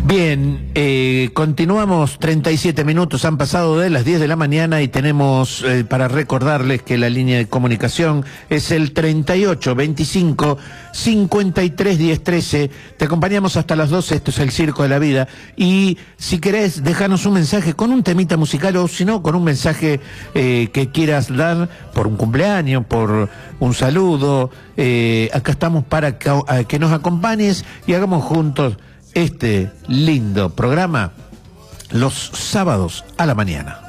Bien, continuamos, 37 minutos han pasado de las 10 de la mañana y tenemos para recordarles que la línea de comunicación es el 38 25 53 10 13. Te acompañamos hasta las 12, esto es el Circo de la Vida. Y si querés, dejanos un mensaje con un temita musical o si no, con un mensaje que quieras dar por un cumpleaños, por un saludo. Acá estamos para que nos acompañes y hagamos juntos este lindo programa los sábados a la mañana.